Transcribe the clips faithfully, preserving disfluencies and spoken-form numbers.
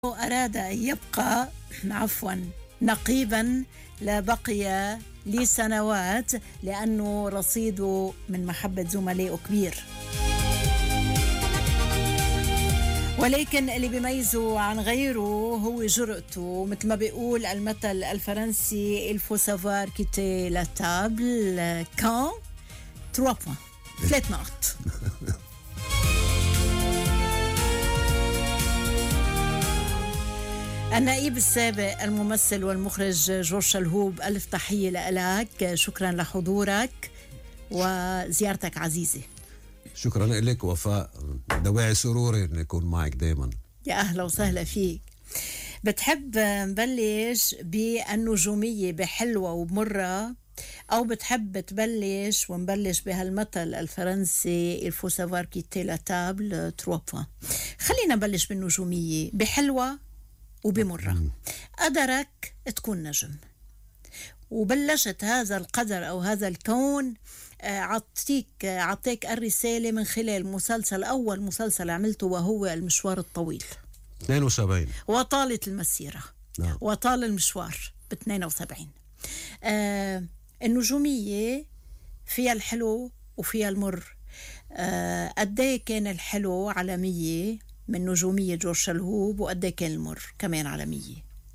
أراد أن يبقى عفوا نقيبا لبقي لسنوات لأنه رصيده من محبة زملائه كبير، ولكن اللي بيميزه عن غيره هو جرأته. مثل ما بيقول المثل الفرنسي il faut savoir quitter la table quand trois points ثلاث نقط. النائب السابق الممثل والمخرج جورج شلهوب، ألف تحية لك، شكرا لحضورك وزيارتك عزيزة. شكرا لك وفاء، دواعي سروري أن يكون معك دايما. يا أهلا وسهلا فيك. بتحب نبلش بالنجومية بحلوة وبمرة، أو بتحب تبلش ونبلش بهالمثل الفرنسي il faut savoir quitter la table trois points؟ خلينا نبلش بالنجومية بحلوة وبمرة. قدرك تكون نجم، وبلشت هذا القدر أو هذا الكون عطيك عطيك الرسالة من خلال مسلسل، أول مسلسل عملته وهو المشوار الطويل اثنين وسبعين، وطالت المسيرة. نعم. وطال المشوار ب اثنين وسبعين. آه النجومية فيها الحلو وفيها المر. آه قديه كان الحلو على مية من نجومية جورج شلهوب، وقد كان المر كمان على مية؟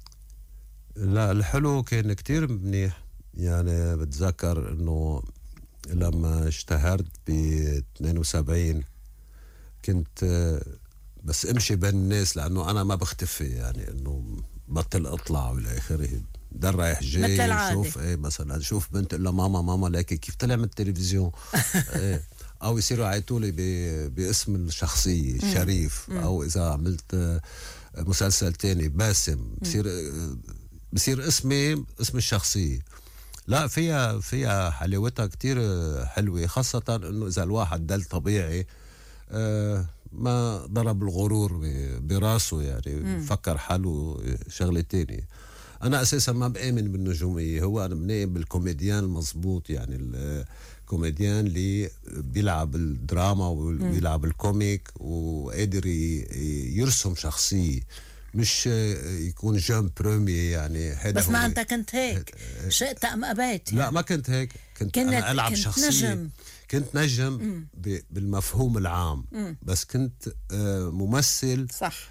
لا، الحلو كان كتير منيح. يعني بتذكر انه لما اشتهرت ب اثنين وسبعين كنت بس امشي بين الناس، لانه انا ما بختفي، يعني انه بطل اطلع والى اخره، ده رايح جاي شوف ايه مثلا شوف بنت الا ماما ماما لكن كيف طلع من التلفزيون. ايه او يصيروا يعيطولي باسم الشخصية شريف، او اذا عملت مسلسل تاني باسم بصير بصير اسمي اسم الشخصية. لا، فيها فيها حلاوتها كتير حلوة، خاصة انه اذا الواحد دل طبيعي ما ضرب الغرور براسه، يعني فكر حاله شغلة تانية. انا اساسا ما بآمن بالنجومية، هو انا بنآمن بالكوميديان المضبوط، يعني الكوميديان اللي بيلعب الدراما وبيلعب الكوميك وقادر يرسم شخصية، مش يكون جون برومي. يعني بس ما انت كنت هيك شئت ام ابيت؟ يعني. لا، ما كنت هيك، كنت انا العب كنت شخصية نجم. كنت نجم بالمفهوم العام. مم. بس كنت ممثل صح،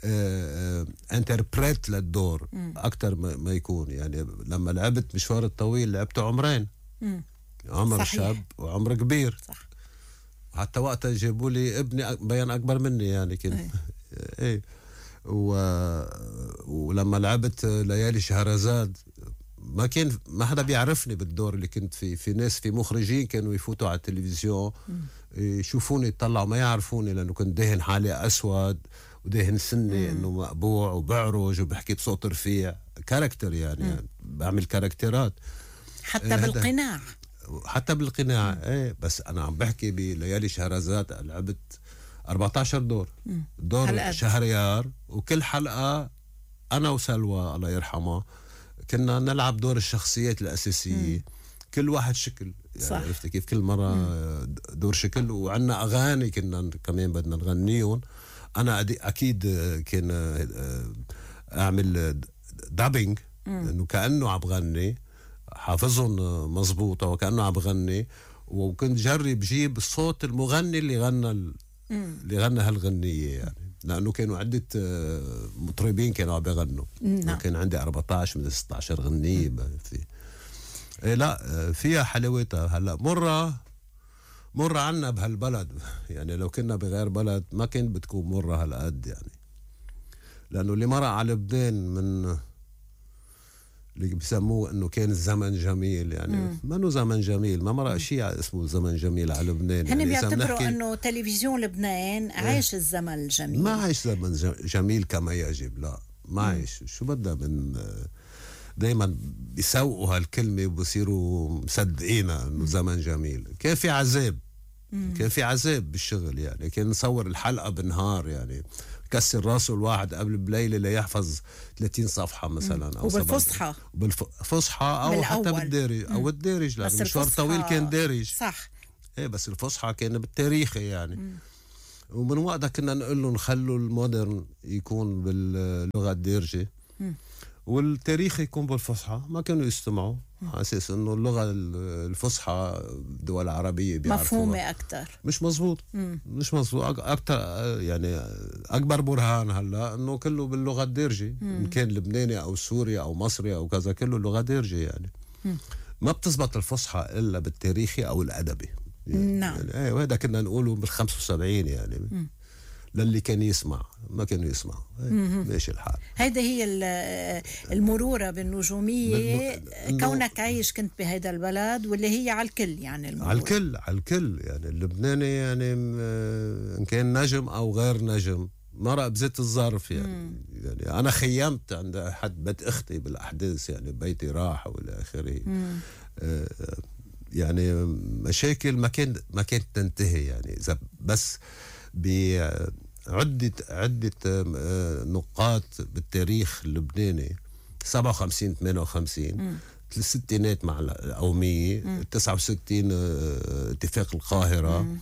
انتربريت للدور اكتر ما يكون. يعني لما لعبت مشوار الطويل لعبت عمرين، مم. عمر صحيح. شاب وعمر كبير، صح. حتى وقتها جابوا لي ابني بيان اكبر مني، يعني كنت ايه و... ولما لعبت ليالي شهرزاد ما كان ما حدا بيعرفني بالدور اللي كنت فيه. في ناس في مخرجين كانوا يفوتوا على التلفزيون يشوفوني يطلعوا ما يعرفوني، لانه كنت دهن حالي اسود ودهن سني انه مقبوع وبعرج وبحكي بصوت رفيع، كاركتر يعني, يعني بعمل كاركترات حتى بالقناع حتى بالقناع ايه. بس انا عم بحكي بليالي شهرزاد لعبت أربعة عشر دور. مم. دور حلقات. شهريار، وكل حلقة انا وسلوى الله يرحمها كنا نلعب دور الشخصيات الأساسية. مم. كل واحد شكل، يعني عرفت كيف، كل مرة مم. دور شكل، وعنا أغاني كنا كمان بدنا نغنيهم. أنا أكيد كان أعمل دابينج، لأنه كأنه عم بغني، حافظهم مزبوطة وكأنه عم بغني، وكنت جرب جيب صوت المغني اللي غنى اللي غنى هالغنية، يعني لأنه كانوا عدة مطربين كانوا عم بيغنوا. كان عندي أربعة عشر من ستة عشر غنية في إيه. لا، فيها حلاوتها. هلا مرة مرة عنا بهالبلد، يعني لو كنا بغير بلد ما كان بتكون مرة هالقد، يعني لأنه اللي مرق على لبنان من اللي بيسموه انه كان الزمن جميل، يعني ما انه زمن جميل، ما مرق شيء اسمه زمن جميل على لبنان. هن يعني بيعتبروا انه تلفزيون لبنان عايش الزمن الجميل. ما عايش زمن جميل كما يجب، لا ما عايش. شو بدها من دايما بيسوقوا هالكلمة وبصيروا مصدقينها انه زمن جميل. كان في عذاب، كان في عذاب بالشغل، يعني كان نصور الحلقة بالنهار، يعني كسر راسه الواحد قبل بليلة ليحفظ ثلاثين صفحة مثلا، أو وبالفصحى بالفصحى أو حتى بالدارج أو الدارج، لأنه مشوار طويل كان دارج، صح. إيه بس الفصحى كان بالتاريخي يعني. مم. ومن وقتها كنا نقول لهم خلوا المودرن يكون باللغة الدارجة والتاريخ يكون بالفصحى. ما كانوا يستمعوا على أساس إنه اللغة الفصحى الدول العربية مفهومة أكتر. مش مزبوط. مم. مش مزبوط أكتر. يعني أكبر برهان هلا إنه كله باللغة الدارجة، إن كان لبناني أو سوري أو مصري أو كذا كله لغة دارجة يعني. مم. ما بتزبط الفصحى إلا بالتاريخي أو الأدبي يعني. نعم. يعني ايه وهذا كنا نقوله بالخمسة وسبعين يعني. مم. للي كان يسمع ما كانوا يسمعوا. ماشي الحال. هيدا هي المرورة بالنجومية. بالم... كونك عايش كنت بهيدا البلد واللي هي على الكل يعني المرورة. على الكل على الكل يعني اللبناني يعني إن كان نجم أو غير نجم مرق بزيت الظرف يعني. مم. يعني أنا خيمت عند حد بيت أختي بالأحداث يعني بيتي راح والى آخره. آه يعني مشاكل ما كانت ما كانت تنتهي يعني إذا بس بعدة عدة نقاط بالتاريخ اللبناني. سبعة وخمسين ثمانية وخمسين الستينات مع القومية، تسعة وستين اتفاق القاهرة،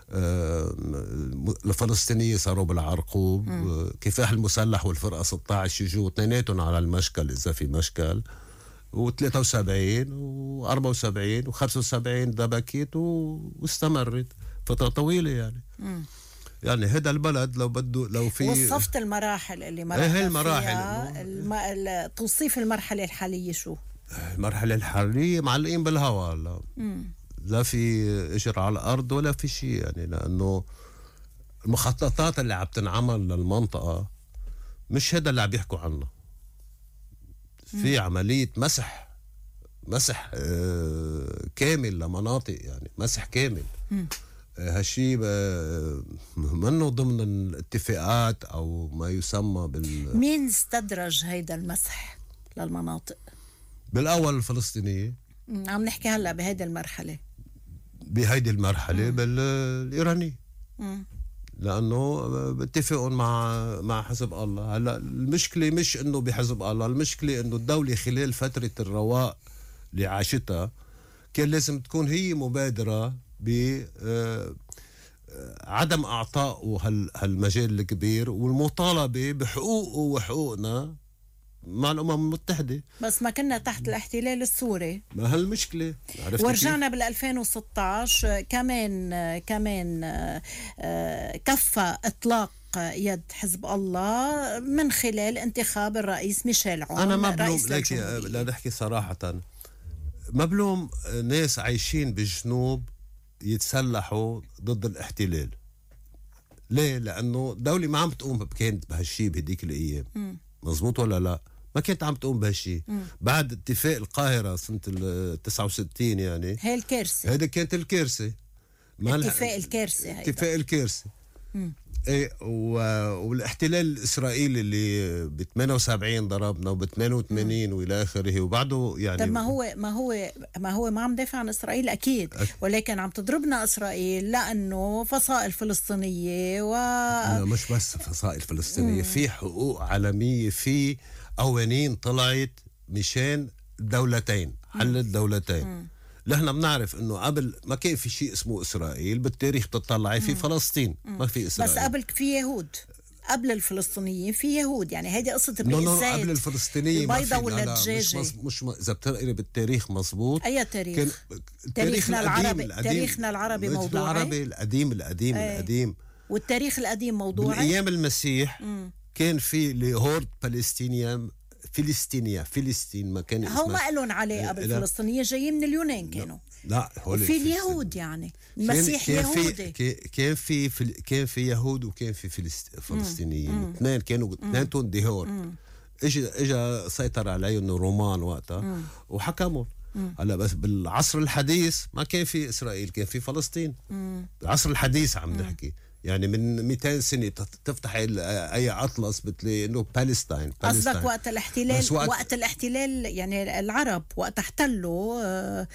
الفلسطينية صاروا بالعرقوب، كفاح المسلح والفرقة ستة عشر يجوا اثنيناتهم على المشكل إذا في مشكل، وثلاثة وسبعين وأربعة وسبعين وخمسة وسبعين دبكت واستمرت فترة طويلة يعني. م. يعني هذا البلد لو بده لو في وصفت المراحل اللي مرحنا فيها. المراحل الم... توصيف المرحلة الحالية شو؟ المرحلة الحالية معلقين بالهواء هلا. لا في إجر على الأرض ولا في شيء يعني، لأنه المخططات اللي عم تنعمل للمنطقة مش هذا اللي عم يحكوا عنه. في عملية مسح مسح آه كامل لمناطق يعني، مسح كامل. هالشيء منه ضمن الاتفاقات أو ما يسمى بال. مين استدرج هيدا المسح للمناطق؟ بالأول الفلسطينية. عم نحكي هلأ بهيدا المرحلة بهيدي المرحلة بالإيراني، لأنه باتفقون مع مع حزب الله. هلا المشكلة مش إنه بحزب الله، المشكلة إنه الدولة خلال فترة الرواء اللي عاشتها كان لازم تكون هي مبادرة بعدم أعطائه هالمجال الكبير والمطالبة بحقوقه وحقوقنا مع الأمم المتحدة. بس ما كنا تحت الاحتلال السوري، ما هالمشكلة. ورجعنا بال ألفين وستة عشر كمان كمان كفى إطلاق يد حزب الله من خلال انتخاب الرئيس ميشيل عون. أنا ما بلوم لك لا نحكي صراحة، ما بلوم ناس عايشين بالجنوب يتسلحوا ضد الاحتلال. ليه؟ لأنه دولة ما عم تقوم كانت بهالشي بهديك الأيام. م. مزبوط ولا لا؟ ما كانت عم تقوم بهالشي. بعد اتفاق القاهرة سنة تسعة وستين يعني هي الكارثة. هيدا كانت الكارثة. اتفاق الكارثة هيدا. اتفاق الكارثة. ايه والاحتلال الاسرائيلي اللي ب ثمانية وسبعين ضربنا وب ثمانية وثمانين والى اخره وبعده يعني. طب ما هو ما هو ما هو ما عم دافع عن اسرائيل اكيد، ولكن عم تضربنا اسرائيل لانه فصائل فلسطينيه و لا مش بس فصائل فلسطينيه، في حقوق عالميه، في قوانين طلعت مشان دولتين، حل الدولتين. مم. نحن بنعرف انه قبل ما كان في شيء اسمه اسرائيل، بالتاريخ تطلعي في فلسطين. مم. ما في اسرائيل، بس قبل في يهود، قبل الفلسطينيين في يهود، يعني هيدي قصه الزيت. قبل الفلسطينيه البيضه ولا الدجاجه. مش مش اذا بتقري بالتاريخ مزبوط. اي تاريخ؟ كان تاريخنا العربي، تاريخنا العربي موضوعي. العربي القديم القديم أي. القديم والتاريخ القديم موضوعي. من ايام المسيح. مم. كان في لهورد فلسطينيا فلسطينيا فلسطين ما كان اسمها. هو ما قالون عليه قبل الفلسطينيين جايين من اليونان كانوا. لا وفي اليهود يعني المسيح كان يهودي. في كان في كان في يهود وكان في فلسطينيين، اثنين كانوا اثنينهم دهور. اجى اجى سيطر عليهم الرومان وقتها. مم. وحكموا. هلا بس بالعصر الحديث ما كان في اسرائيل، كان في فلسطين. مم. العصر الحديث عم نحكي يعني من مئتين سنة تفتح أي أطلس بتلاقي إنه بالستاين. قصدك وقت الاحتلال، وقت, وقت الاحتلال يعني العرب وقت احتلوا آه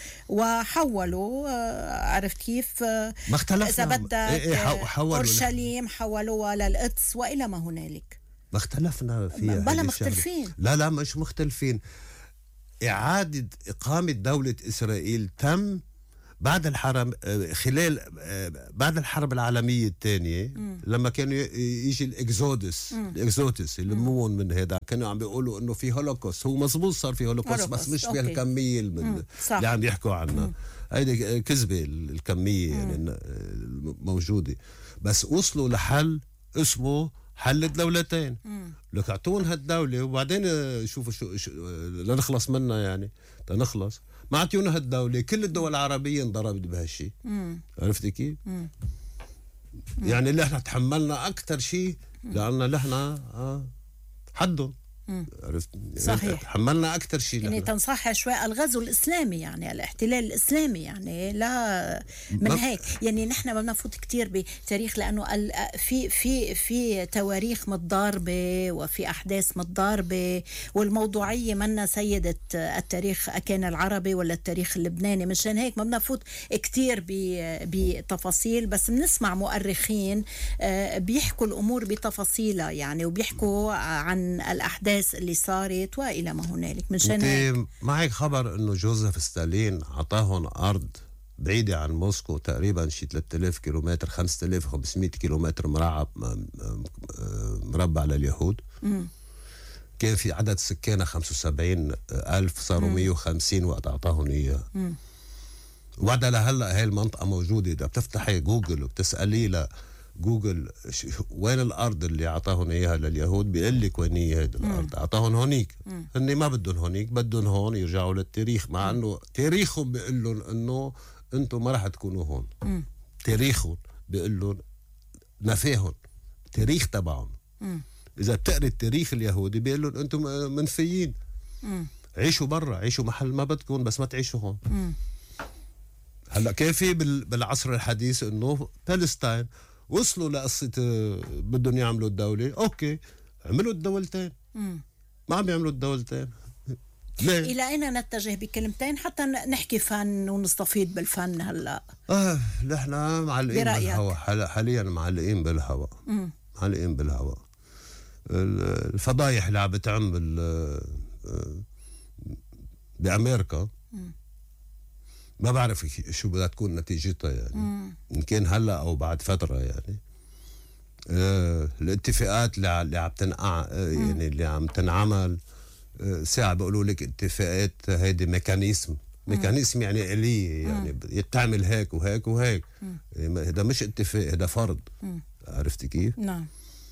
وحولوا آه عرفت كيف آه ما اختلفنا. إذا بدك إيه إيه حولوا أورشليم حولوها للقدس وإلى ما هنالك. ما اختلفنا فيها بلا مختلفين. لا لا مش مختلفين. إعادة إقامة دولة إسرائيل تم بعد الحرب خلال بعد الحرب العالمية الثانية لما كانوا يجي الاكزودس الاكزودس يلمون من هذا كانوا عم بيقولوا انه في هولوكوست. هو مزبوط صار في هولوكوست بس مش بهالكمية اللي عم يحكوا عنها. هيدي كذبة الكمية يعني موجودة. بس وصلوا لحل اسمه حل الدولتين. لك اعطون هالدولة وبعدين شوفوا شو, شو لنخلص منها يعني تنخلص ما اعطيونا هالدولة. كل الدول العربية انضربت بهالشيء. عرفتي كيف؟ يعني اللي احنا تحملنا اكثر شيء لأن احنا آه حدهم. عرفت؟ صحيح. حملنا أكثر شيء يعني تنصح شوي الغزو الإسلامي يعني الاحتلال الإسلامي يعني لا من هيك يعني نحن ما بنفوت كتير بتاريخ لأنه في في في تواريخ متضاربة وفي أحداث متضاربة والموضوعية منا سيدة التاريخ كان العربي ولا التاريخ اللبناني. مشان هيك ما بنفوت كتير بتفاصيل بس بنسمع مؤرخين بيحكوا الأمور بتفاصيلها يعني وبيحكوا عن الأحداث اللي صارت وإلى ما هنالك. مشان هيك معك خبر انه جوزيف ستالين عطاهم ارض بعيدة عن موسكو تقريبا شي ثلاثة آلاف كيلومتر خمسة آلاف وخمسمية كيلومتر مربع مربع لليهود. م. كان في عدد سكانها خمسة وسبعين ألف صاروا مية وخمسين وقت أعطاهم إياه. وبعدها لهلا هاي المنطقة موجودة. إذا بتفتحي جوجل وبتسألي لا جوجل وين الارض اللي اعطاهم اياها لليهود بيقول لك وين هي هذه الارض. اعطاهم هونيك. هن ما بدهم هونيك بدهم هون يرجعوا للتاريخ مع انه تاريخهم بيقول لهم انه انتم ما راح تكونوا هون. مم. تاريخهم بيقول لهم نفاهم تاريخ تبعهم. اذا بتقري التاريخ اليهودي بيقول لهم انتم منفيين. مم. عيشوا برا عيشوا محل ما بدكم بس ما تعيشوا هون. مم. هلا كيف في بالعصر الحديث انه فلسطين وصلوا لقصة بدهم يعملوا الدولة. اوكي عملوا الدولتين. مم. ما عم يعملوا الدولتين. ليه؟ إلى أين نتجه بكلمتين حتى نحكي فن ونستفيد بالفن هلا؟ اه نحن معلقين بالهواء حاليا معلقين بالهواء. معلقين بالهواء. الفضايح اللي عم بتعمل بأمريكا مم. ما بعرف شو بدها تكون نتيجتها يعني. مم. إن كان هلا أو بعد فترة يعني. آه الاتفاقات اللي, اللي عم تنقع آه يعني اللي عم تنعمل آه ساعة بقولوا لك اتفاقات هيدي ميكانيزم. ميكانيزم يعني آلية يعني بتعمل هيك وهيك وهيك. هذا مش اتفاق هذا فرض. مم. عرفتي كيف؟ نعم.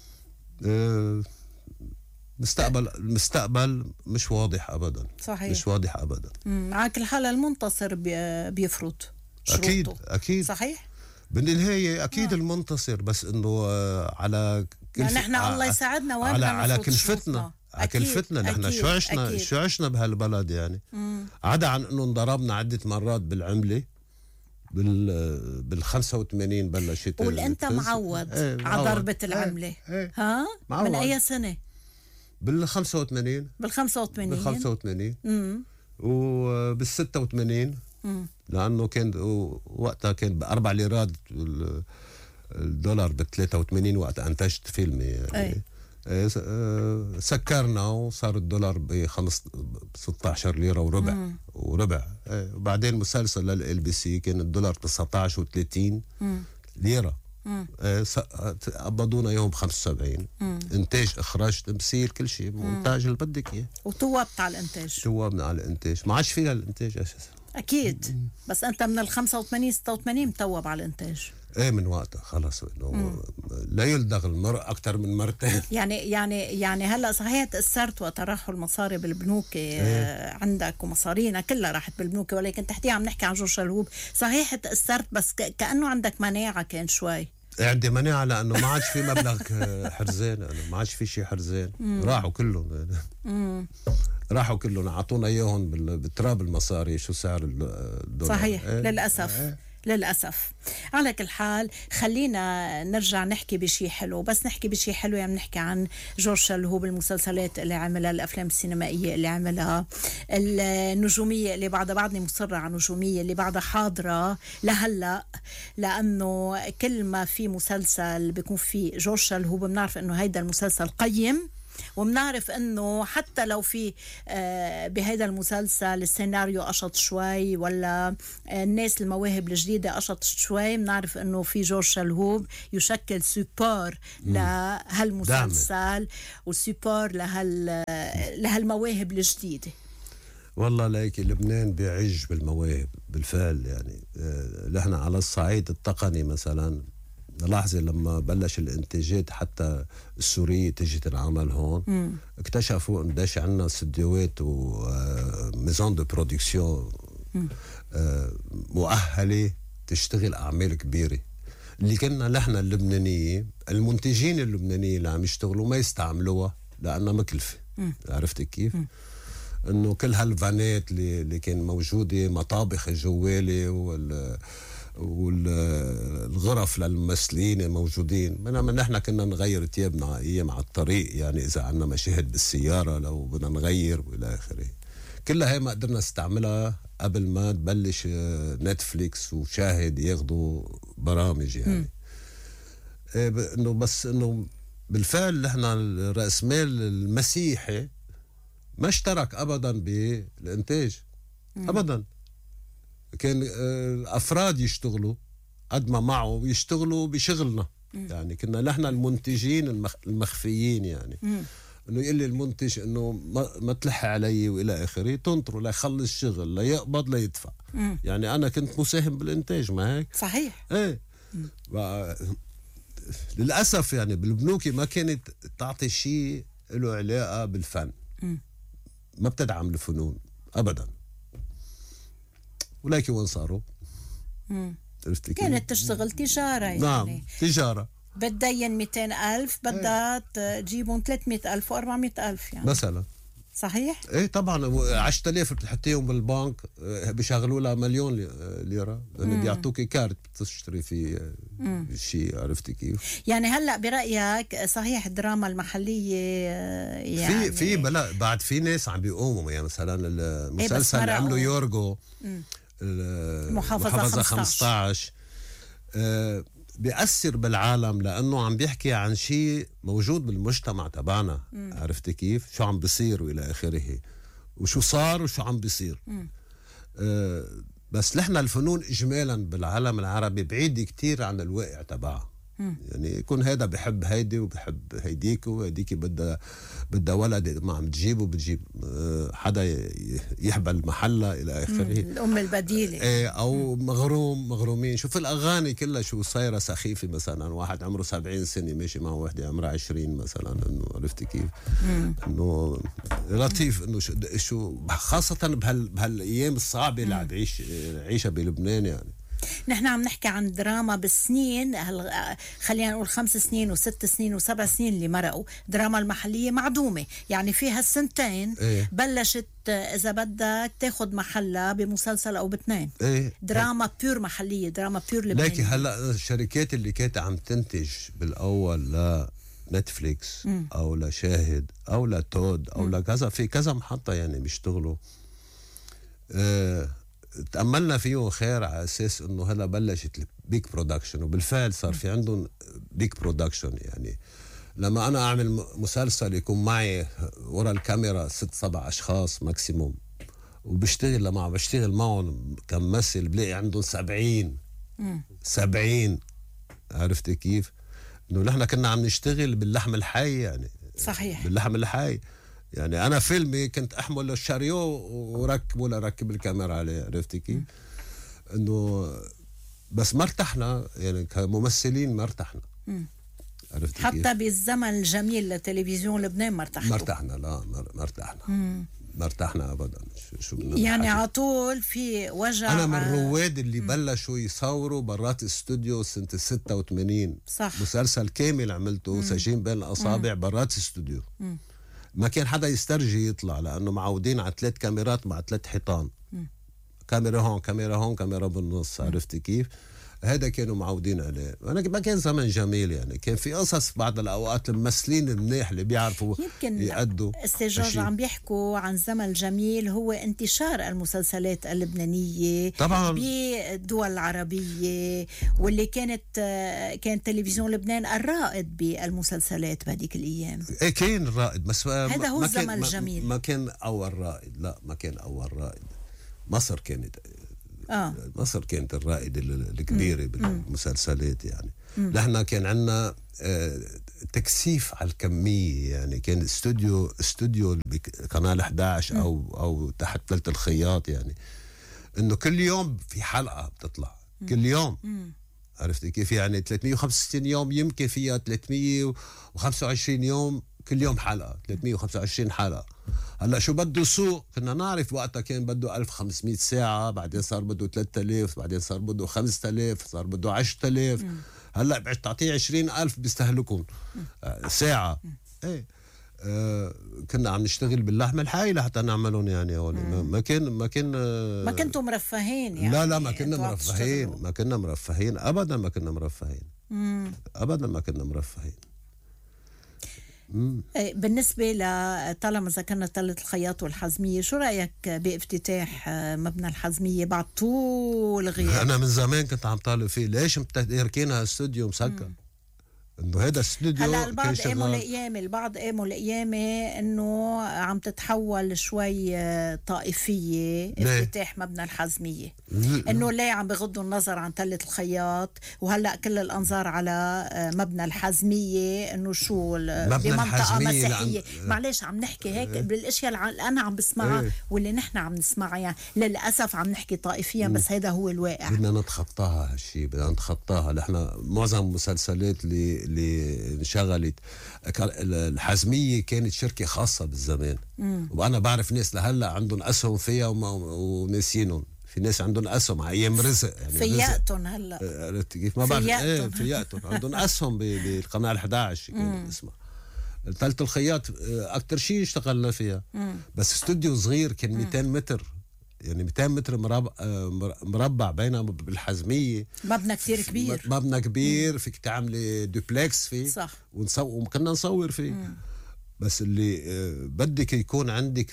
آه مستقبل المستقبل مش واضح ابدا. صحيح. مش واضح ابدا. معك الحالة المنتصر بيفرض شروطه. اكيد اكيد صحيح. بالنهاية اكيد آه. المنتصر بس انه على كل يعني نحن الله يساعدنا وين على على كلفتنا على كلفتنا نحن شو عشنا أكيد. شو عشنا بهالبلد يعني. مم. عدا عن انه انضربنا عدة مرات بالعملة بال بال خمسة وثمانين بلشت. والانت معود ايه على ضربة العملة. ايه ايه ها معود. من اي سنة؟ بال خمسة وثمانين. بال خمسة وثمانين. بال خمسة وثمانين. امم وبال ستة وثمانين. امم لانه كان وقتها كان بأربع ليرات الدولار ب ثلاثة وثمانين وقت انتجت فيلمي يعني. أي. سكرنا وصار الدولار ب ستة عشر ليرة وربع. مم. وربع. وبعدين مسلسل لل بي سي كان الدولار تسعة عشر وثلاثين ليرة. قبضونا يوم خمسة وسبعين. مم. انتاج اخراج تمثيل كل شيء مونتاج اللي بدك اياه. وتوبت على الانتاج. توبنا على الانتاج ما عادش فيها الانتاج اساسا. اكيد. مم. بس انت من ال خمسة وثمانين ستة وثمانين متوب على الانتاج. ايه من وقتها خلص انه لا يلدغ المرء اكثر من مرتين. يعني يعني يعني هلا صحيح تاثرت وقت راحوا المصاري بالبنوك. ايه. عندك ومصارينا كلها راحت بالبنوك ولكن تحتيها عم نحكي عن جورج شلهوب. صحيح تاثرت بس كانه عندك مناعه كان شوي. عندي مناعة لأنه ما عادش في مبلغ حرزان. أنا ما عادش في شيء حرزان. راحوا كلهم. راحوا كلهم أعطونا إياهم بالتراب المصاري. شو سعر الدولار؟ صحيح. ايه؟ للأسف ايه؟ للأسف. على كل حال خلينا نرجع نحكي بشي حلو. بس نحكي بشي حلو يعني نحكي عن جورج شلهوب المسلسلات اللي عملها الأفلام السينمائية اللي عملها النجومية اللي بعدها بعدني مصرة على نجومية اللي بعدها حاضرة لهلأ لأنه كل ما في مسلسل بيكون فيه جورج شلهوب بنعرف أنه هيدا المسلسل قيم وبنعرف انه حتى لو في آه بهذا المسلسل السيناريو قشط شوي ولا آه الناس المواهب الجديدة قشط شوي، بنعرف انه في جورج شلهوب يشكل سوبور لهالمسلسل وسوبور لهال لهالمواهب الجديدة. والله ليك لبنان بيعج بالمواهب بالفعل يعني. نحن على الصعيد التقني مثلا لحظة لما بلش الانتاجات حتى السورية تجي تنعمل هون م. اكتشفوا قديش عنا استديوهات وميزون دو برودكسيون مؤهلة تشتغل أعمال كبيرة. اللي كنا نحن اللبنانيين المنتجين اللبنانيين اللي عم يشتغلوا ما يستعملوها لأنها مكلفة. م. عرفت كيف؟ م. انه كل هالفانات اللي, اللي كان موجوده مطابخ الجوالي وال والغرف للممثلين موجودين، بينما نحن كنا نغير ثيابنا ايام على الطريق، يعني اذا عندنا مشاهد بالسياره لو بدنا نغير والى اخره. كلها هي ما قدرنا نستعملها قبل ما تبلش نتفليكس وشاهد ياخذوا برامج يعني. إيه انه بس انه بالفعل نحن الرأسمال المسيحي ما اشترك ابدا بالانتاج ابدا. كان الافراد يشتغلوا قد ما معه ويشتغلوا بشغلنا. مم. يعني كنا نحن المنتجين المخ... المخفيين يعني. مم. انه يقول لي المنتج انه ما, ما تلح علي والى اخره، تنطره ليخلص شغل ليقبض ليدفع. مم. يعني انا كنت مساهم بالانتاج، ما هيك؟ صحيح. ايه و... للاسف يعني بالبنوكي ما كانت تعطي شيء له علاقه بالفن. مم. ما بتدعم الفنون ابدا. ولكن وين صاروا؟ كانت تشتغل تجاره يعني. نعم تجاره. بتدين مئتين ألف بدها تجيبون ثلاثمئة ألف وأربعمئة ألف يعني مثلا. صحيح؟ ايه طبعا عشرة آلاف بتحطيهم بالبنك بيشغلوا لها مليون ليره لانه بيعطوكي كارت بتشتري فيه شيء. عرفتي كيف؟ يعني هلا برايك صحيح الدراما المحليه يعني في في بلا بعد في ناس عم بيقوموا يعني مثلا المسلسل اللي عملوا يورجو المحافظه خمسة عشر آه بيأثر بالعالم لأنه عم بيحكي عن شيء موجود بالمجتمع تبعنا. مم. عرفت كيف؟ شو عم بيصير وإلى آخره وشو صار وشو عم بيصير. آه بس نحن الفنون إجمالا بالعالم العربي بعيد كتير عن الواقع تبعها. يعني يكون هيدا بحب هيدي وبحب هيديك وهيديك بدها بدها ولد ما عم تجيبه بتجيب حدا يحبل محلة إلى آخره. الأم البديلة. ايه أو مم. مغروم مغرومين. شوف الأغاني كلها شو صايرة سخيفة. مثلا واحد عمره سبعين سنة ماشي مع واحدة عمرها عشرين مثلا. إنه عرفت كيف؟ إنه لطيف إنه شو, شو خاصة بهال بهالأيام الصعبة اللي عم عيش عيشها بلبنان يعني. نحن عم نحكي عن دراما بالسنين، خلينا نقول خمس سنين وست سنين وسبع سنين اللي مرقوا. دراما المحلية معدومة يعني في هالسنتين. إيه؟ بلشت إذا بدك تاخد محلها بمسلسل أو باثنين. إيه؟ دراما بيور محلية، دراما بيور لبنانية. لكن هلأ الشركات اللي كانت عم تنتج بالأول لا نتفليكس م. أو لشاهد أو لتود أو لكذا في كذا محطة يعني بيشتغلوا. آه تأملنا فيه خير على أساس إنه هلا بلشت البيك برودكشن، وبالفعل صار في عندهم بيك برودكشن. يعني لما أنا أعمل مسلسل يكون معي ورا الكاميرا ست سبع أشخاص ماكسيموم، وبشتغل لما بشتغل معهم كممثل بلاقي عندهم سبعين سبعين. عرفت كيف؟ إنه نحن كنا عم نشتغل باللحم الحي يعني. صحيح. باللحم الحي يعني. أنا فيلمي كنت أحمل الشاريو وركب ولا ركب الكاميرا عليه. عرفت كيف؟ إنه بس ما ارتحنا يعني كممثلين ما ارتحنا. عرفت كيف؟ حتى بالزمن الجميل لتلفزيون لبنان ما ارتحنا. ما ارتحنا لا ما ارتحنا ما ارتحنا أبدا. شو يعني على طول في وجع. أنا من الرواد اللي مم. بلشوا يصوروا برات استوديو سنة ستة وثمانين. صح. مسلسل كامل عملته سجين بين الأصابع برات استوديو. مم. ما كان حدا يسترجي يطلع لأنه معودين على ثلاث كاميرات مع ثلاث حيطان. م. كاميرا هون كاميرا هون كاميرا بالنص. عرفت كيف؟ هذا كانوا معودين عليه. أنا ما كان زمن جميل يعني، كان في قصص بعض الأوقات الممثلين المنيح اللي بيعرفوا يأدوا. استاذ جورج عم بيحكوا عن زمن جميل هو انتشار المسلسلات اللبنانية طبعا بالدول العربية، واللي كانت كان تلفزيون لبنان الرائد بالمسلسلات بهذيك الأيام. إيه كان الرائد، بس هذا هو الزمن الجميل. ما كان أول رائد، لا ما كان أول رائد. مصر كانت آه. مصر كانت الرائدة الكبيرة بالمسلسلات يعني. مم. نحن كان عندنا آه تكثيف على الكمية يعني. كان استوديو استوديو بقناة إحدى عشر أو أو تحت ثلث الخياط يعني، إنه كل يوم في حلقة بتطلع. مم. كل يوم. مم. عرفت كيف يعني؟ ثلاثمية وخمسة وستين يوم يمكن فيها ثلاثمية وخمسة وعشرين يوم، كل يوم حلقة، ثلاثمية وخمسة وعشرين حلقة. هلا شو بده سوق؟ كنا نعرف وقتها كان بده ألف وخمسمية ساعة، بعدين صار بده ثلاثة آلاف، بعدين صار بده خمسة آلاف، صار بده عشرة آلاف. هلا بعد تعطيه عشرين ألف بيستهلكون آه ساعة. ايه آه كنا عم نشتغل باللحمة الحي لحتى نعملهم يعني. ما, ما كان ما كان آه ما كنتوا مرفهين يعني. لا لا ما كنا مرفهين، ما كنا مرفهين ابدا، ما كنا مرفهين مم. ابدا ما كنا مرفهين. مم. بالنسبة لطالما ذكرنا تلة الخياط والحزمية، شو رأيك بافتتاح مبنى الحزمية بعد طول غياب؟ أنا من زمان كنت عم طالب فيه، ليش متركينها استوديو مسكر؟ انه هذا استوديو. هلا البعض قاموا القيامة البعض قاموا القيامة انه عم تتحول شوي طائفية افتتاح مبنى الحزمية، انه ليه عم بغضوا النظر عن تلة الخياط، وهلا كل الانظار على مبنى الحزمية انه شو بمنطقة مسيحية. معلش عم نحكي هيك ايه؟ بالاشياء اللي انا عم بسمعها ايه؟ واللي نحن عم نسمعها يعني. للاسف عم نحكي طائفيا بس هذا هو الواقع. بدنا نتخطاها هالشيء، بدنا نتخطاها. نحن معظم المسلسلات اللي اللي انشغلت، الحزمية كانت شركة خاصة بالزمان. مم. وأنا بعرف ناس لهلا عندهم أسهم فيها وناسينهم. في ناس عندهم أسهم على أيام رزق يعني، فياتهم هلا عرفت كيف؟ ما بعرف ايه فياتهم عندهم أسهم بالقناة الإحدى عشر كان اسمها ثلث الخياط. أكتر شيء اشتغلنا فيها. مم. بس استوديو صغير كان مئتين متر يعني، مئتين متر مربع مربع بينما بالحزمية مبنى كتير كبير. مبنى كبير فيك تعملي دوبلكس فيه. صح. ونصور وكنا نصور فيه. مم. بس اللي بدك يكون عندك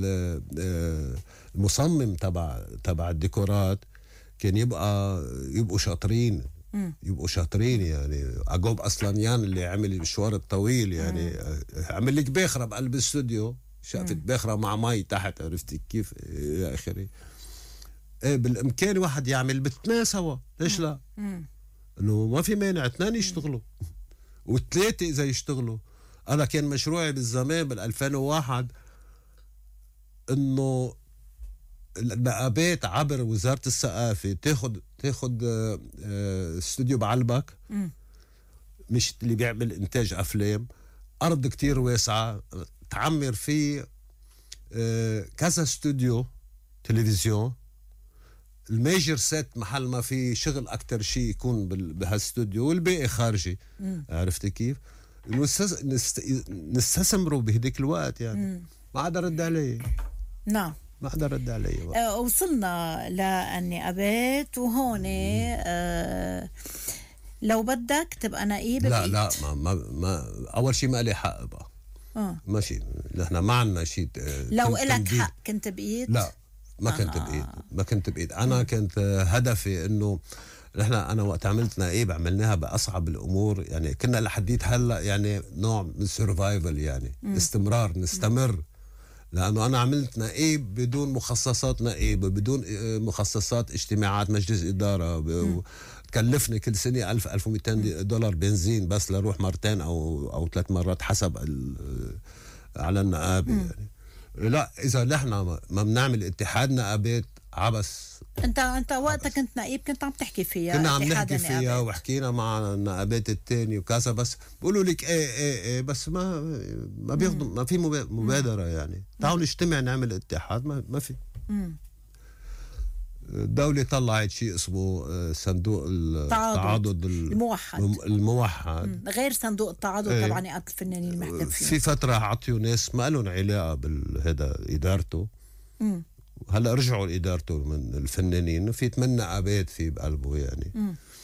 المصمم تبع تبع الديكورات كان يبقى يبقوا شاطرين. مم. يبقوا شاطرين يعني. عقوب أصلانيان اللي عمل المشوار الطويل يعني. مم. عمل لك باخرة بقلب الاستوديو، شافت باخرة مع مي تحت، عرفتي كيف إلى آخره. إيه بالإمكان واحد يعمل باثنين سوا، ليش لا؟ مم. إنه ما في مانع اثنين يشتغلوا والثلاثة إذا يشتغلوا. أنا كان مشروعي بالزمان بالألفين وواحد إنه النقابات عبر وزارة الثقافة تاخد تاخد استوديو بعلبك، مم. مش اللي بيعمل إنتاج أفلام، أرض كتير واسعة تعمر فيه كذا استوديو تلفزيون. الميجر سيت محل ما في شغل أكتر شيء يكون بهالاستوديو والباقي خارجي. مم. عرفتي كيف؟ نستثمروا بهديك الوقت يعني. مم. ما عاد رد علي. نعم ما عاد رد علي. أه وصلنا للنقابات وهون أه لو بدك تبقى نقيب. لا لا ما, ما, ما أول شيء ما لي حق بقى. آه. ماشي نحن ما عندنا شيء. لو إلك حق كنت بقيت؟ لا ما آه. كنت بقيت ما كنت بقيت أنا م. كنت هدفي إنه نحن أنا وقت عملت نقيب عملناها بأصعب الأمور يعني. كنا لحديت هلا يعني نوع من سيرفايفل يعني. م. استمرار نستمر. م. لأنه أنا عملت نقيب بدون مخصصات نقيب، بدون مخصصات اجتماعات مجلس إدارة. م. كلفني كل سنة ألف ألف ومئتين دولار بنزين بس لروح مرتين أو أو ثلاث مرات حسب على النقابة يعني. لا إذا نحن ما بنعمل اتحاد نقابات عبس. أنت أنت وقتها كنت نقيب كنت عم تحكي فيها. كنا عم نحكي فيها وحكينا مع النقابات التانية وكذا، بس بقولوا لك إيه إيه إيه بس ما ما بياخدوا ما في مبادرة يعني. تعالوا نجتمع نعمل اتحاد، ما ما في. مم. الدولة طلعت شيء اسمه صندوق التعاضد الموحد الموحد غير صندوق التعاضد ايه. طبعا نقابة الفنانين المحترفين في فترة عطيوا ناس ما لهم علاقة بالهذا إدارته. مم. هلا رجعوا لإدارته من الفنانين، في ثمان نقابات في بقلبه يعني. مم.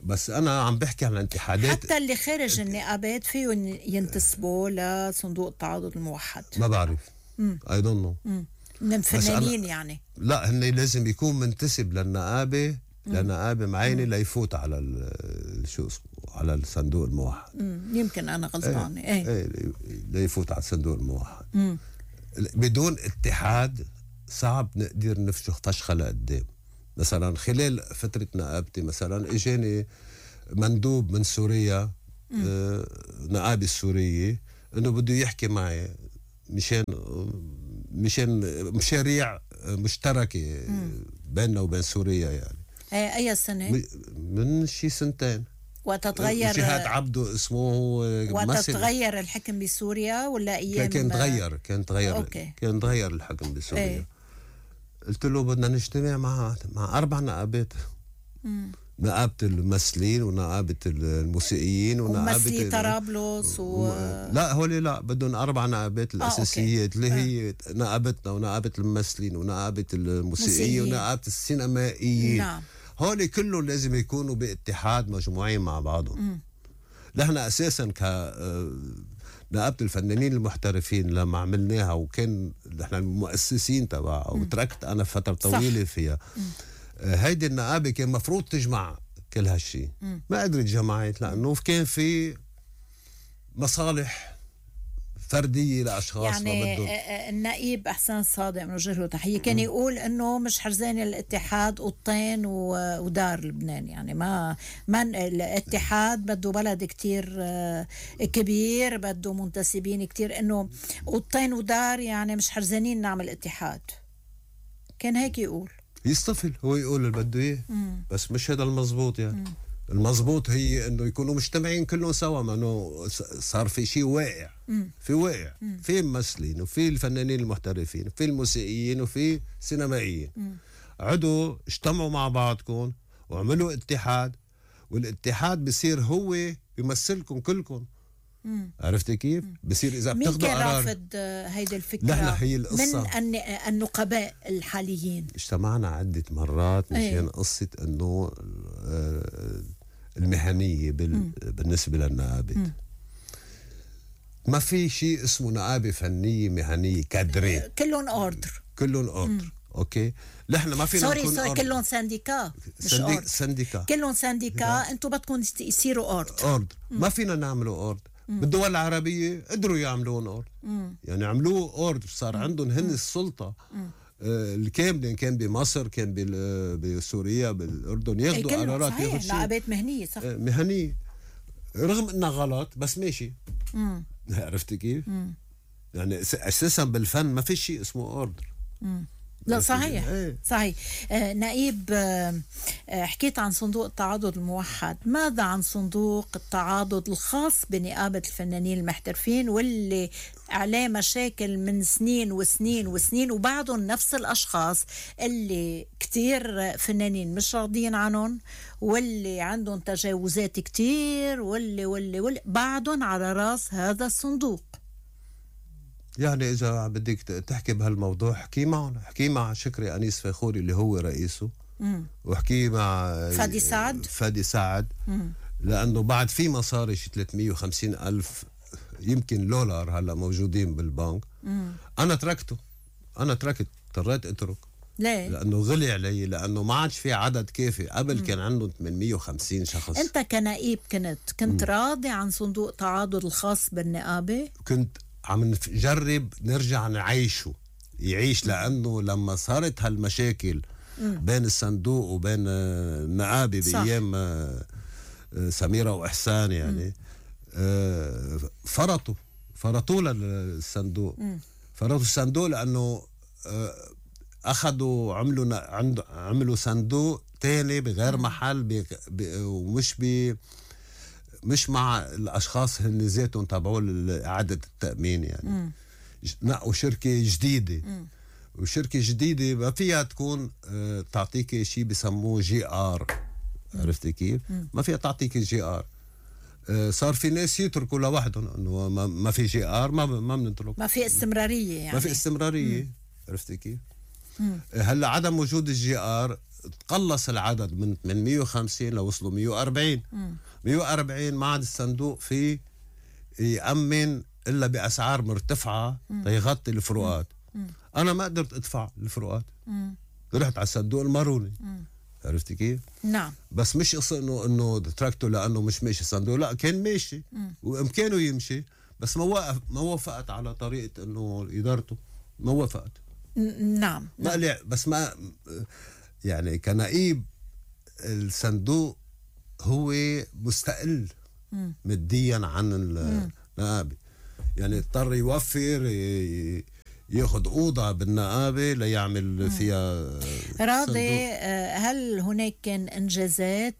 بس انا عم بحكي عن الاتحادات. حتى اللي خارج النقابات فيهم ينتسبوا لصندوق التعاضد الموحد؟ ما بعرف. اي دونت نو. من فنانين يعني؟ لا، هن لازم يكون منتسب للنقابه، لنقابه معينه ليفوت على شو اسمه، على الصندوق الموحد. مم. يمكن انا غلطانه. ايه, ايه, ايه ليفوت على الصندوق الموحد. مم. بدون اتحاد صعب نقدر نفشخ فشخه لقدام. مثلا خلال فتره نقابتي مثلا اجاني مندوب من سوريا، آه نقابي السوريه، انه بده يحكي معي مشان مشان مشاريع مشتركه بيننا وبين سوريا يعني. ايه اي سنه؟ من شي سنتين. وقت تغير جهاد عبده اسمه. وقت تغير الحكم بسوريا ولا ايام؟ كان تغير كان تغير أوكي. كان تغير الحكم بسوريا. ايه. قلت له بدنا نجتمع مع مع اربع نقابات. مم. نقابة الممثلين ونقابة الموسيقيين ونقابة وممثلي طرابلس و... لا هولي لا، بدهم أربع نقابات الأساسيات. آه، اللي هي نقابتنا ونقابة الممثلين ونقابة الموسيقيين ونقابة السينمائيين. نعم. هولي كلهم لازم يكونوا باتحاد مجموعين مع بعضهم. نحن أساسا ك نقابة الفنانين المحترفين لما عملناها، وكان نحن المؤسسين تبعها، وتركت أنا فترة طويلة صح. فيها. مم. هيدي النقابة كان مفروض تجمع كل هالشي، ما قدرت جمعت لأنه كان في مصالح فردية لأشخاص. يعني النقيب أحسان صادق نوجه له تحية كان يقول إنه مش حرزان الاتحاد قطين ودار لبنان، يعني ما ما الاتحاد بده بلد كتير كبير، بده منتسبين كتير، إنه قطين ودار يعني مش حرزانين نعمل اتحاد. كان هيك يقول. يصطفل هو يقول اللي بده اياه، بس مش هذا المزبوط يعني. مم. المزبوط هي انه يكونوا مجتمعين كلهم سوا، ما انه صار في شيء واقع. مم. في واقع. مم. في ممثلين وفي الفنانين المحترفين وفي الموسيقيين وفي سينمائيين. عدوا اجتمعوا مع بعضكم وعملوا اتحاد، والاتحاد بصير هو بيمثلكم كلكم. مم. عرفتي كيف؟ بصير اذا بتاخذوا قرار. مين كان رافض هيدي الفكره؟ لا هي القصه من النقباء الحاليين. اجتمعنا عده مرات مشان ايه؟ قصه انه المهنيه بالنسبه للنقابه. ما في شيء اسمه نقابه فنيه مهنيه كادري، كلهم اوردر كلهم اوردر. اوكي، نحن ما فينا سوري سوري كلهم سانديكا مش سندي... سنديكا كلهم سنديكا. انتم بدكم يصيروا اوردر. اوردر ما فينا نعملوا اوردر. بالدول العربيه قدروا يعملون اوردر، يعني عملوه اوردر، صار عندهم هن السلطه آه الكامله، إن كان بمصر كان بسوريا بالاردن ياخذوا قرارات. صحيح نقابات مهنيه صح. آه مهنيه رغم انها غلط بس ماشي. مم. عرفتي كيف؟ مم. يعني اساسا بالفن ما في شيء اسمه اوردر. مم. لا صحيح. ايه؟ صحيح. آه نقيب، آه حكيت عن صندوق التعاضد الموحد، ماذا عن صندوق التعاضد الخاص بنقابة الفنانين المحترفين واللي عليه مشاكل من سنين وسنين وسنين، وبعدهم نفس الأشخاص اللي كتير فنانين مش راضيين عنهم، واللي عندهم تجاوزات كتير، واللي واللي واللي بعدهم على راس هذا الصندوق؟ يعني إذا بدك تحكي بهالموضوع حكي معنا، حكي مع شكري أنيس فخوري اللي هو رئيسه، وحكي مع فادي سعد فادي سعد مم. لأنه بعد في مصاري شي ثلاثمية وخمسين ألف يمكن دولار هلا موجودين بالبنك. مم. أنا تركته، أنا تركت اضطريت أترك. ليه؟ لأنه غلي علي، لأنه ما عادش في عدد كافي. قبل مم. كان عندهم ثمانمية وخمسين شخص. أنت كنقيب كنت كنت مم. راضي عن صندوق تعاضد الخاص بالنقابة؟ كنت عم نجرب نرجع نعيشه يعيش، لأنه لما صارت هالمشاكل بين الصندوق وبين النقابة بأيام سميرة وإحسان يعني فرطوا فرطوا للصندوق، فرطوا الصندوق لأنه أخذوا عملوا عملوا صندوق تاني بغير محل بي ومش بي مش مع الاشخاص اللي ذاتهم تبعوا لاعاده التامين يعني. نقوا شركه جديده. مم. وشركه جديده ما فيها تكون آه تعطيك شيء بسموه جي ار. عرفتي كيف؟ مم. ما فيها تعطيك جي ار. آه صار في ناس يتركوا لوحدهم انه ما, ما في جي ار، ما ما بنترك، ما في استمراريه يعني. ما في استمراريه. عرفتي كيف؟ مم. هلا عدم وجود الجي ار تقلص العدد من من مية وخمسين لوصلوا مية وأربعين. مية وأربعين ما عاد الصندوق في يأمن إلا بأسعار مرتفعة ليغطي الفروقات. أنا ما قدرت أدفع الفروقات، رحت على الصندوق الماروني. عرفتي كيف؟ نعم. بس مش قصة إنه إنه تركته لأنه مش ماشي الصندوق، لا كان ماشي وإمكانه يمشي، بس ما وقف ما وافقت على طريقة إنه إدارته، ما وافقت. نعم. ما نعم. بس ما يعني كنائب الصندوق هو مستقل مم. ماديا عن النقابة، يعني اضطر يوفر ياخد أوضة بالنقابة ليعمل فيها. راضي، هل هناك كان إنجازات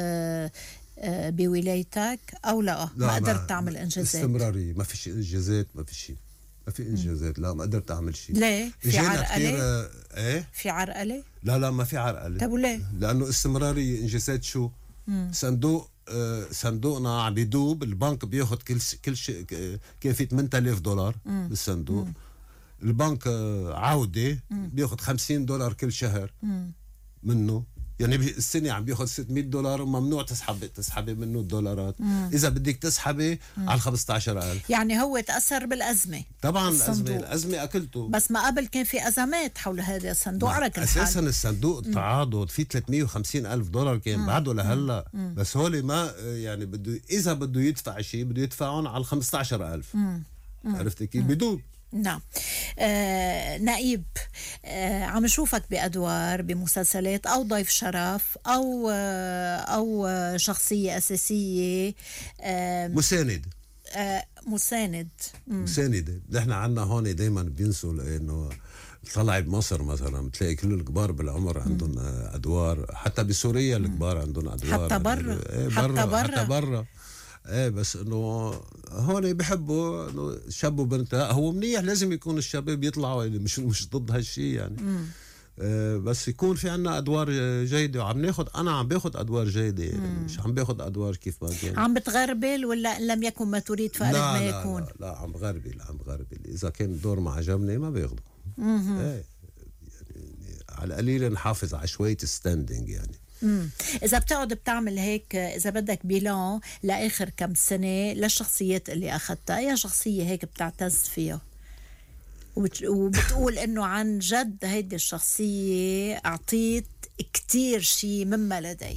بولايتك أو لا؟ لا ما قدرت تعمل إنجازات؟ استمرارية، ما فيش إنجازات، ما في شيء، ما في إنجازات. لا ما قدرت أعمل شيء. ليه؟ في عرقلة؟ ايه؟ في عرقلة؟ لا لا ما في عرقلة. طب وليه؟ لأنه استمرارية. إنجازات شو؟ مم. صندوق آه صندوقنا عم بيدوب، البنك بياخد كل كل شيء، كان في ثمانية آلاف دولار مم. بالصندوق. مم. البنك آه عودة مم. بياخد خمسين دولار كل شهر مم. منه، يعني السنة عم بياخد ستمية دولار وممنوع تسحب تسحبي منه الدولارات. مم. إذا بدك تسحبي مم. على خمسة عشر ألف. يعني هو تأثر بالأزمة. طبعا الأزمة الأزمة أكلته. بس ما قبل كان في أزمات حول هذا الصندوق على كل حال. أساسا الصندوق تعاضد في ثلاثمية وخمسين ألف دولار كان مم. بعده لهلا. مم. بس هو ما يعني بده إذا بده يدفع شيء بده يدفعون على خمسة عشر ألف. عرفتي كيف؟ بدون. نعم. آه، نائب، آه، عم شوفك بأدوار بمسلسلات أو ضيف شرف أو آه، أو شخصية أساسية. آه، مساند. آه، مساند. مساند. نحن عنا هون دايما بينسوا لأنه طلع بمصر مثلا بتلاقي كل الكبار بالعمر عندهم أدوار، حتى بسوريا الكبار عندهم أدوار، حتى برا. يعني حتى برا حتى برا. ايه بس انه هون بحبوا انه شاب وبنت، هو منيح لازم يكون الشباب يطلعوا، مش مش ضد هالشيء يعني. آه بس يكون في عنا ادوار جيده، وعم ناخد انا عم باخد ادوار جيده يعني، مش عم باخد ادوار كيف ما كان. عم بتغربل ولا ان لم يكن ما تريد فارد ما لا يكون؟ لا, لا عم بغربل عم بغربل اذا كان الدور ما عجبني ما باخده. ايه يعني على القليل نحافظ على شويه ستاندينج يعني. مم. إذا بتقعد بتعمل هيك، إذا بدك بيلان لآخر كم سنة للشخصيات اللي أخذتها، أي شخصية هيك بتعتز فيها وبت... وبتقول إنه عن جد هيدي الشخصية أعطيت كتير شي مما لدي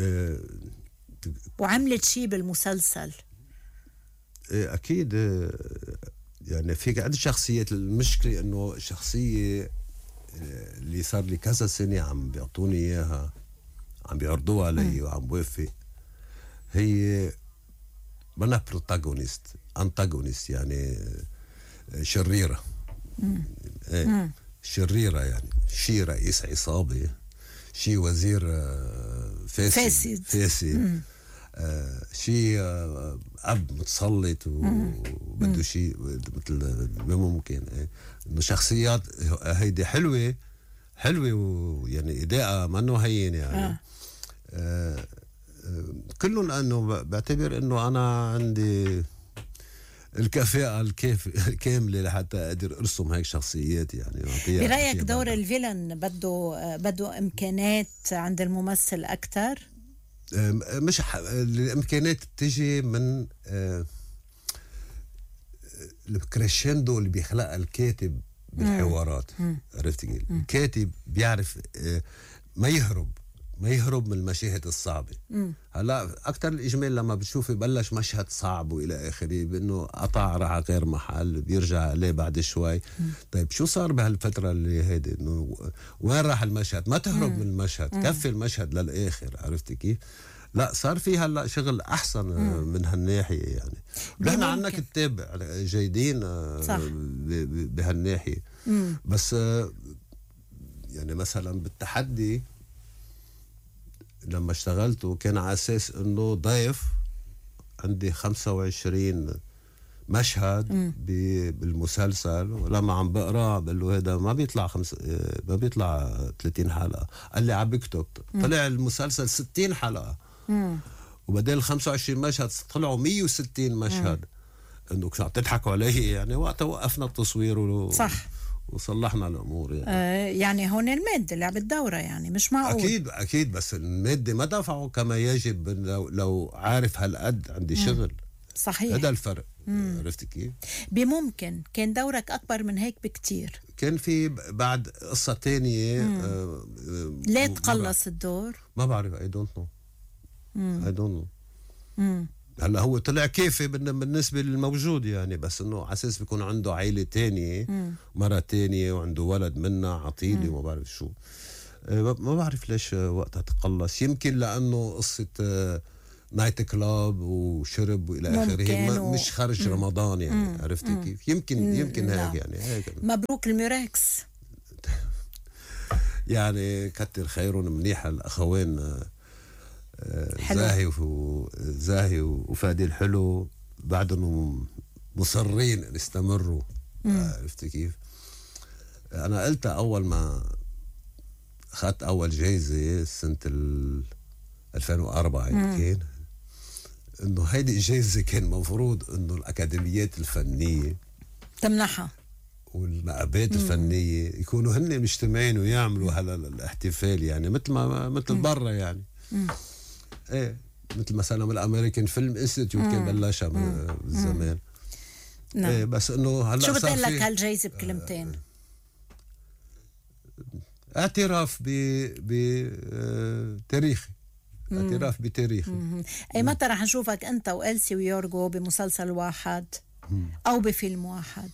وعملت شي بالمسلسل؟ أكيد يعني في عدة شخصيات. المشكلة إنه شخصية اللي صار لي كذا سنة عم بيعطوني إياها، عم بيعرضوها علي وعم بوافق، هي منا بروتاغونيست، انتاغونيست يعني شريرة. ايه شريرة يعني، شي رئيس عصابة، شي وزير فاسد فاسد, فاسد. آه شي آه أب متسلط وبده شي مثل ما ممكن. ايه انه شخصيات هيدي حلوة حلوة ويعني إداءة منه هين يعني. آه. آه كلهم انه بعتبر انه انا عندي الكفاءة الكاملة لحتى اقدر ارسم هيك شخصيات يعني. برأيك دور الفيلن بده بده امكانات عند الممثل اكثر؟ مش الامكانات بتيجي من الكريشندو اللي بيخلقها الكاتب بالحوارات. عرفتي كيف؟ الكاتب بيعرف ما يهرب ما يهرب من المشاهد الصعبة. مم. هلا أكتر الإجمال لما بتشوفي بلش مشهد صعب وإلى آخره بأنه قطع راح غير محل بيرجع عليه بعد شوي. مم. طيب شو صار بهالفترة اللي هيدي؟ إنه وين راح المشهد؟ ما تهرب مم. من المشهد. مم. كفي المشهد للآخر. عرفتي كيف؟ لا صار في هلا شغل أحسن مم. من هالناحية يعني. نحن عنا كتاب جيدين بهالناحية. مم. بس يعني مثلا بالتحدي لما اشتغلت كان على أساس إنه ضيف عندي خمسة وعشرين مشهد بالمسلسل، ولما عم بقرأ بقول له هذا ما بيطلع خمس ما بيطلع ثلاثين حلقة. قال لي عم بكتب. طلع المسلسل ستين حلقة مم. وبدل خمسة وعشرين مشهد طلعوا مية وستين مشهد. إنه كنتوا عم تضحكوا علي يعني. وقتها وقفنا التصوير و... صح وصلحنا الامور يعني. آه يعني هون المادة لعبت دورة، يعني مش معقول. اكيد اكيد، بس المادة ما دفعوا كما يجب. لو, لو عارف هالقد عندي شغل. صحيح. هذا الفرق. عرفت كيف؟ بممكن كان دورك أكبر من هيك بكتير. كان في بعد قصة تانية. آه ليه تقلص الدور؟ ما بعرف. I don't know. I don't know. هلا هو طلع كيفي بالنسبة للموجود يعني، بس انه على اساس بيكون عنده عائلة تانية، مرة تانية، وعنده ولد منها عطيلي وما بعرف شو. ما بعرف ليش وقتها تقلص. يمكن لأنه قصة نايت كلاب وشرب والى اخره، و... مش خارج مم. رمضان يعني. مم. عرفت مم. كيف؟ يمكن مم. يمكن لا. هيك يعني هيك. مبروك الميراكس. يعني كتر خيرهم منيح الاخوين زاهي وزاهي وفادي الحلو، بعدهم مصرين ان يستمروا. عرفت كيف؟ انا قلت اول ما اخذت اول جايزه سنه ألفين وأربعة كان انه هيدي الجائزه كان مفروض انه الاكاديميات الفنيه تمنحها والمعابات الفنيه يكونوا هن مجتمعين ويعملوا هذا الاحتفال، يعني مثل ما مثل برا يعني. مم. ايه مثل مثلا الامريكان فيلم انستيتيوت كان بلشها من زمان. نعم. ايه بس انه هلا شو بتقول لك هالجائزه بكلمتين؟ آه اعتراف بتاريخي. اعتراف بتاريخ. اي متى رح نشوفك انت وإلسي ويورغو بمسلسل واحد او بفيلم واحد؟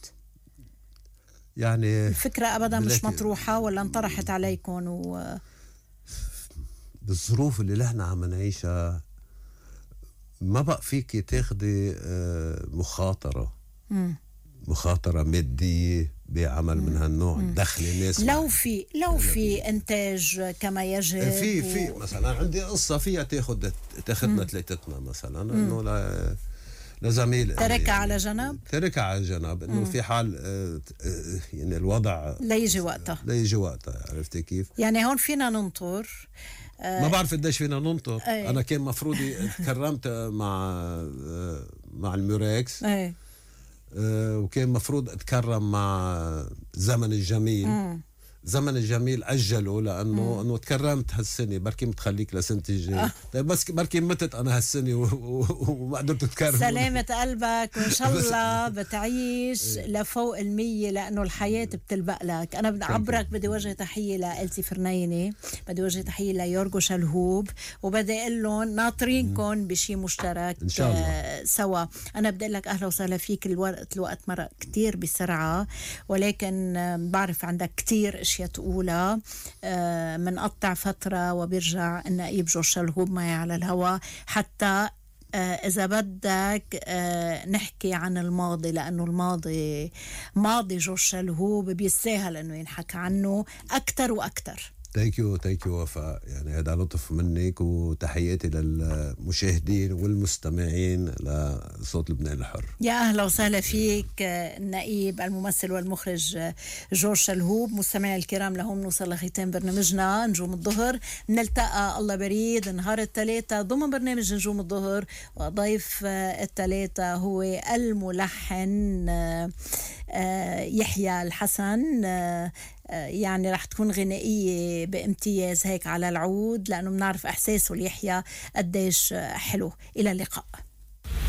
يعني الفكرة ابدا مش مطروحة ولا انطرحت عليكم؟ و بالظروف اللي نحن عم نعيشها ما بقى فيك تاخدي مخاطرة. مم. مخاطرة مادية بعمل من هالنوع. دخل الناس لو في لو في انتاج كما يجب. في في و... مثلا عندي قصه فيها تاخذ تاخذنا ثلاثتنا مثلا انه ل... لزميل تركها يعني على جنب تركها على جنب انه في حال يعني الوضع لا يجي وقتها لا يجي وقتها. عرفت كيف؟ يعني هون فينا ننطر. ما بعرف قديش فينا ننطر. أي. انا كان مفروض تكرمت مع مع الميراكس. اي. أه وكان مفروض اتكرم مع زمن الجميل. مم. زمن الجميل اجله لانه مم. انه تكرمت هالسنه، بركي متخليك لسنه الجاي. آه. بس بركي متت انا هالسنه وما قدرت اتكرم. سلامة قلبك وان شاء الله بتعيش لفوق المية، لانه الحياه بتلبق لك. انا بدي اعبرك، بدي وجه تحيه لإلسي فرنيني، بدي وجه تحيه ليورغو شلهوب، وبدي اقول لهم ناطرينكم بشيء مشترك ان شاء الله سوا. انا بدي اقول لك اهلا وسهلا فيك. الوقت الوقت مرق كتير بسرعه، ولكن بعرف عندك كتير اشياء تقولها. منقطع فتره وبيرجع النقيب جو شلهوب معي على الهواء، حتى إذا بدك نحكي عن الماضي، لأنه الماضي ماضي جو شلهوب بيستاهل أنه ينحكى عنه أكتر وأكتر. ثانك يو ثانك يو وفاء، يعني هذا لطف منك، وتحياتي للمشاهدين والمستمعين لصوت لبنان الحر. يا أهلا وسهلا فيك النقيب الممثل والمخرج جو شلهوب. مستمعي الكرام، لهم نوصل لختام برنامجنا نجوم الظهر. نلتقى الله بريد نهار الثلاثاء ضمن برنامج نجوم الظهر، وضيف الثلاثاء هو الملحن يحيى الحسن. يعني رح تكون غنائية بامتياز هيك على العود، لأنه بنعرف إحساسه ليحيى قديش حلو. إلى اللقاء.